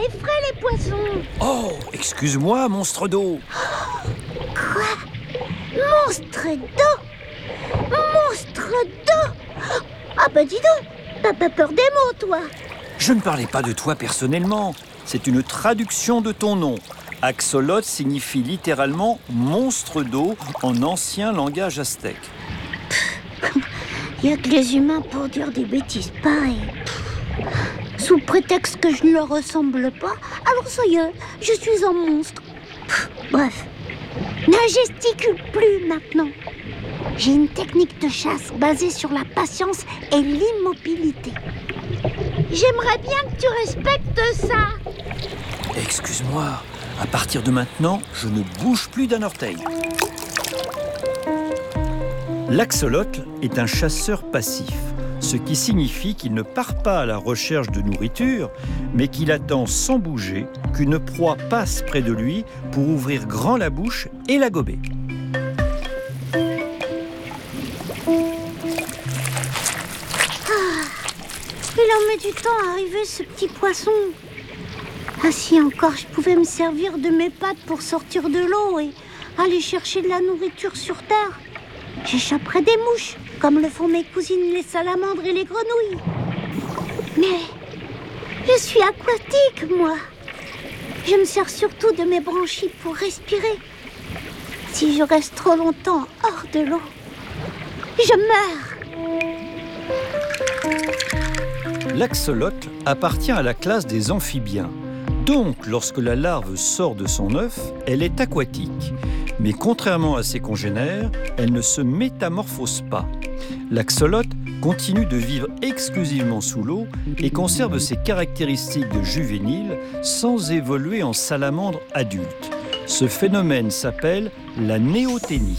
effraie les poissons. Oh, excuse-moi, monstre d'eau. Quoi? Monstre d'eau? Monstre d'eau? Ah bah dis donc, t'as pas peur des mots, toi? Je ne parlais pas de toi personnellement. C'est une traduction de ton nom. Axolotl signifie littéralement monstre d'eau en ancien langage aztèque. Il y a que les humains pour dire des bêtises pareilles. Sous prétexte que je ne leur ressemble pas, alors ça y est, je suis un monstre. Bref, ne gesticule plus maintenant. J'ai une technique de chasse basée sur la patience et l'immobilité. J'aimerais bien que tu respectes ça. Excuse-moi, à partir de maintenant, je ne bouge plus d'un orteil. L'axolotl est un chasseur passif, ce qui signifie qu'il ne part pas à la recherche de nourriture, mais qu'il attend sans bouger qu'une proie passe près de lui pour ouvrir grand la bouche et la gober. Il en met du temps à arriver, ce petit poisson. Ah, si encore je pouvais me servir de mes pattes pour sortir de l'eau et aller chercher de la nourriture sur terre. J'échapperais des mouches, comme le font mes cousines les salamandres et les grenouilles. Mais je suis aquatique, moi. Je me sers surtout de mes branchies pour respirer. Si je reste trop longtemps hors de l'eau, je meurs. L'axolotl appartient à la classe des amphibiens. Donc, lorsque la larve sort de son œuf, elle est aquatique. Mais contrairement à ses congénères, elle ne se métamorphose pas. L'axolotl continue de vivre exclusivement sous l'eau et conserve ses caractéristiques de juvénile sans évoluer en salamandre adulte. Ce phénomène s'appelle la néoténie.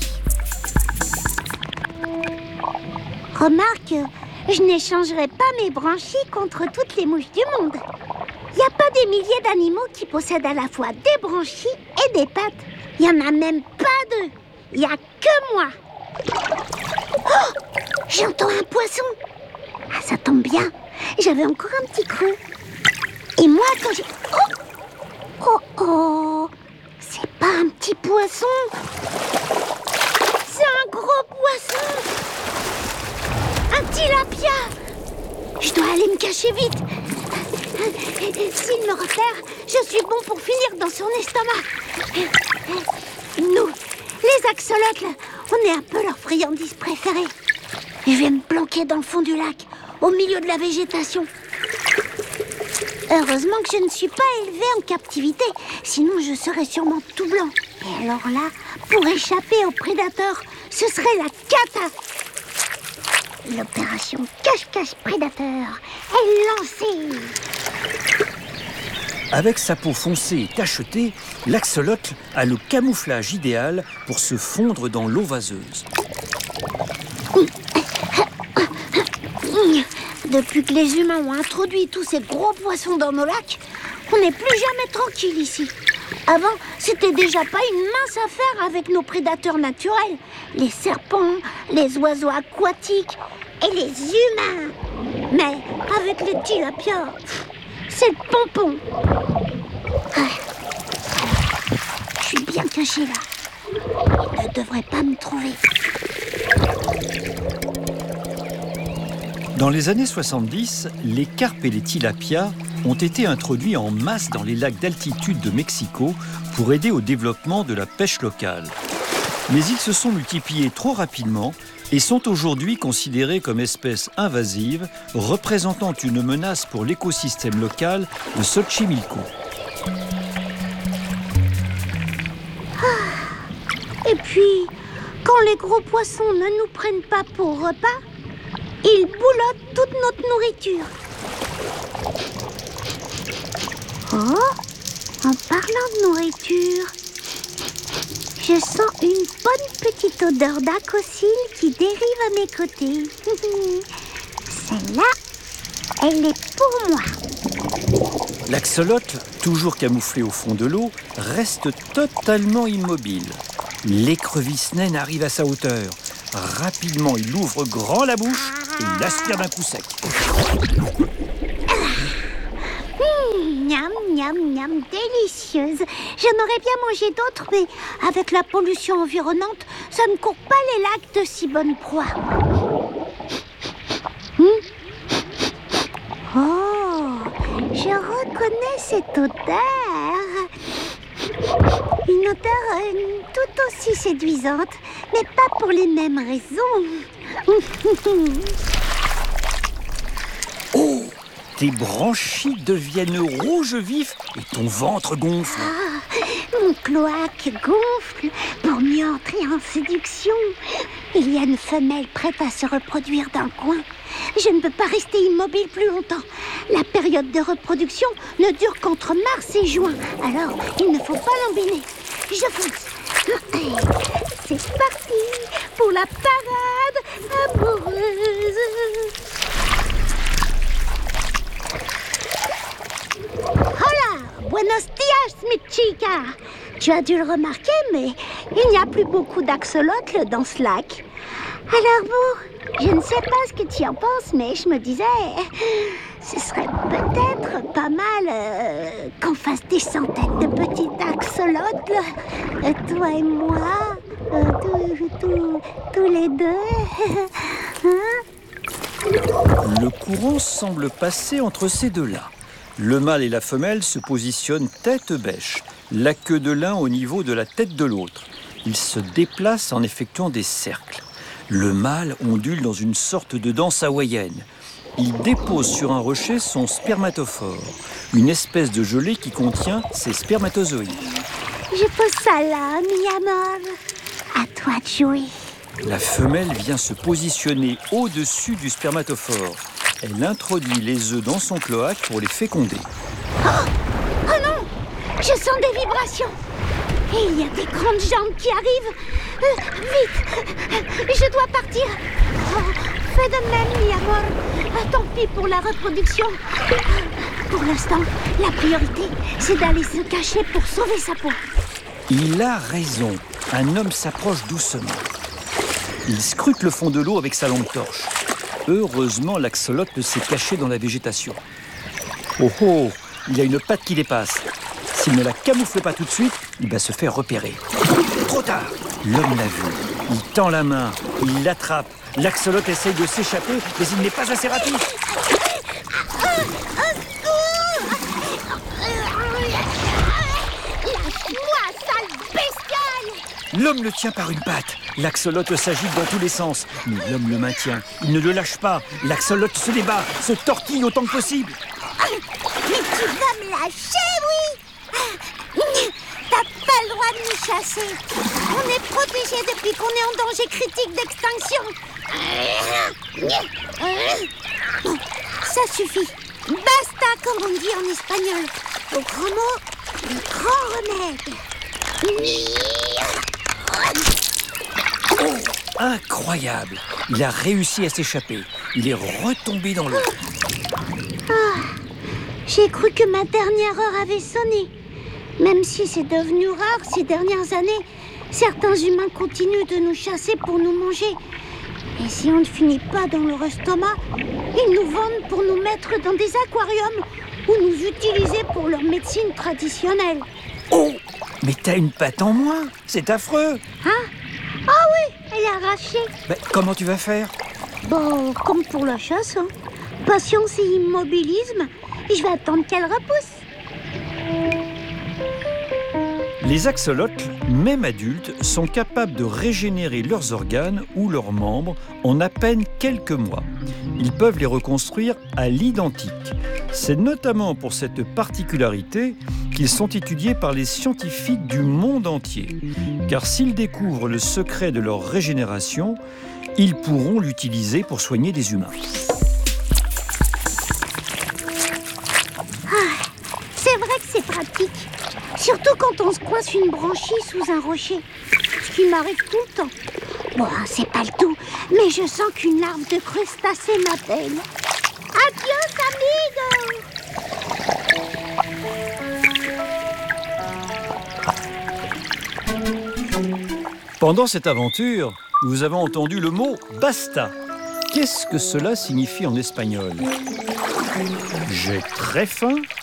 Remarque, je n'échangerai pas mes branchies contre toutes les mouches du monde. Il n'y a pas des milliers d'animaux qui possèdent à la fois des branchies et des pattes. Il n'y en a même pas deux. Il n'y a que moi. Oh, j'entends un poisson. Ah, ça tombe bien. J'avais encore un petit creux. Et moi, quand j'ai... Oh, c'est pas un petit poisson. C'est un gros poisson. Un tilapia. Je dois aller me cacher vite. S'il me repère, je suis bon pour finir dans son estomac. Nous, les axolotls, on est un peu leur friandise préférée. Je vais me planquer dans le fond du lac, au milieu de la végétation. Heureusement que je ne suis pas élevée en captivité, sinon je serais sûrement tout blanc. Et alors là, pour échapper aux prédateurs, ce serait la cata. L'opération cache-cache prédateur est lancée. Avec sa peau foncée et tachetée, l'axolotl a le camouflage idéal pour se fondre dans l'eau vaseuse. Depuis que les humains ont introduit tous ces gros poissons dans nos lacs, on n'est plus jamais tranquille ici. Avant, c'était déjà pas une mince affaire avec nos prédateurs naturels. Les serpents, les oiseaux aquatiques et les humains. Mais avec les tilapias, c'est le pompon. Je suis bien cachée là. Ils ne devraient pas me trouver. Dans les années 70, les carpes et les tilapias ont été introduits en masse dans les lacs d'altitude de Mexico pour aider au développement de la pêche locale. Mais ils se sont multipliés trop rapidement et sont aujourd'hui considérés comme espèces invasives représentant une menace pour l'écosystème local de Xochimilco. Et puis, quand les gros poissons ne nous prennent pas pour repas, ils boulottent toute notre nourriture. Oh, en parlant de nourriture, je sens une bonne petite odeur d'aquocyle qui dérive à mes côtés. Celle-là, elle est pour moi. L'axolotl, toujours camouflé au fond de l'eau, reste totalement immobile. L'écrevisse naine arrive à sa hauteur. Rapidement, il ouvre grand la bouche et l'aspire d'un coup sec. Miam, miam, miam, délicieuse. J'en aurais bien mangé d'autres, mais avec la pollution environnante, ça ne court pas les lacs de si bonne proie. Oh, je reconnais cette odeur. Une odeur tout aussi séduisante, mais pas pour les mêmes raisons. Oh, tes branchies deviennent rouges vifs et ton ventre gonfle. Mon cloaque gonfle pour mieux entrer en séduction. Il y a une femelle prête à se reproduire dans le coin. Je ne peux pas rester immobile plus longtemps. La période de reproduction ne dure qu'entre mars et juin. Alors, il ne faut pas l'embiner. Je fonce. C'est parti pour la parade amoureuse. Hola, buenos dias, mi chica. Tu as dû le remarquer, mais il n'y a plus beaucoup d'axolotls dans ce lac. Alors bon, je ne sais pas ce que tu en penses, mais je me disais, ce serait peut-être pas mal qu'on fasse des centaines de petits axolotls, toi et moi, tous les deux. Hein? Le courant semble passer entre ces deux-là. Le mâle et la femelle se positionnent tête bêche, la queue de l'un au niveau de la tête de l'autre. Ils se déplacent en effectuant des cercles. Le mâle ondule dans une sorte de danse hawaïenne. Il dépose sur un rocher son spermatophore, une espèce de gelée qui contient ses spermatozoïdes. Je pose ça là, mi amor. À toi de jouer. La femelle vient se positionner au-dessus du spermatophore. Elle introduit les œufs dans son cloaque pour les féconder. Oh non! Je sens des vibrations. Et il y a des grandes jambes qui arrivent. Vite! Je dois partir. Oh, fais de même, mi amor. Tant pis pour la reproduction. Pour l'instant, la priorité, c'est d'aller se cacher pour sauver sa peau. Il a raison. Un homme s'approche doucement. Il scrute le fond de l'eau avec sa lampe torche. Heureusement, l'axolotle s'est caché dans la végétation. Oh oh, il y a une patte qui dépasse. S'il ne la camoufle pas tout de suite, il va se faire repérer. Trop tard! L'homme l'a vu. Il tend la main, il l'attrape. L'axolotle essaye de s'échapper, mais il n'est pas assez rapide. Lâche-moi, sale bestiale! L'homme le tient par une patte. L'axolotle s'agite dans tous les sens. Mais l'homme le maintient. Il ne le lâche pas. L'axolotle se débat, se tortille autant que possible. Mais tu vas me lâcher, oui! T'as pas le droit de nous chasser. On est protégés depuis qu'on est en danger critique d'extinction. Ça suffit. Basta, comme on dit en espagnol. Au grand mot, le grand remède. Oh, incroyable! Il a réussi à s'échapper. Il est retombé dans l'eau. J'ai cru que ma dernière heure avait sonné. Même si c'est devenu rare ces dernières années, certains humains continuent de nous chasser pour nous manger. Et si on ne finit pas dans leur estomac, ils nous vendent pour nous mettre dans des aquariums ou nous utiliser pour leur médecine traditionnelle. Oh! Mais t'as une patte en moins! C'est affreux! Hein? Ah oui, elle est arrachée. Ben, comment tu vas faire? Bon, comme pour la chasse, hein. Patience et immobilisme. Je vais attendre qu'elle repousse. Les axolotls, même adultes, sont capables de régénérer leurs organes ou leurs membres en à peine quelques mois. Ils peuvent les reconstruire à l'identique. C'est notamment pour cette particularité qu'ils sont étudiés par les scientifiques du monde entier. Car s'ils découvrent le secret de leur régénération, ils pourront l'utiliser pour soigner des humains. C'est vrai que c'est pratique. Surtout quand on se coince une branchie sous un rocher. Ce qui m'arrive tout le temps. Bon, c'est pas le tout, mais je sens qu'une larve de crustacé m'appelle. Adios, amigo! Pendant cette aventure, nous avons entendu le mot « basta ». Qu'est-ce que cela signifie en espagnol? J'ai très faim